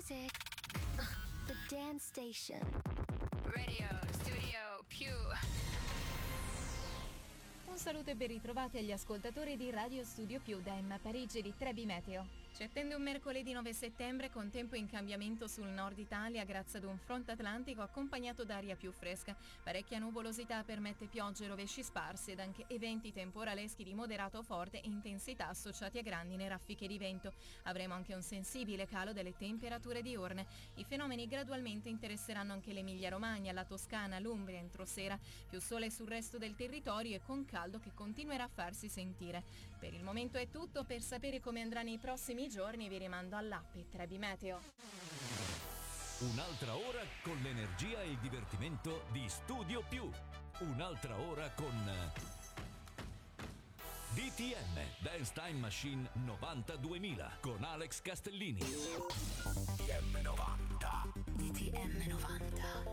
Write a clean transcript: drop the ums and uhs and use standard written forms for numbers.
music. The Dance Station. Radio Studio Più. Un saluto e ben ritrovati agli ascoltatori di Radio Studio Più da Emma Parigi di Trebi Meteo. Ci attende un mercoledì 9 settembre con tempo in cambiamento sul nord Italia grazie ad un fronte atlantico accompagnato d'aria più fresca. Parecchia nuvolosità permette piogge e rovesci sparsi ed anche eventi temporaleschi di moderato o forte intensità associati a grandine e raffiche di vento. Avremo anche un sensibile calo delle temperature diurne. I fenomeni gradualmente interesseranno anche l'Emilia-Romagna, la Toscana, l'Umbria entro sera. Più sole sul resto del territorio e con caldo che continuerà a farsi sentire. Per il momento è tutto. Per sapere come andrà nei prossimi giorni vi rimando all'app Trebi Meteo. Un'altra ora con l'energia e il divertimento di Studio Più. Un'altra ora con DTM Dance Time Machine 90-2000 con Alex Castellini. DTM 90. DTM 90.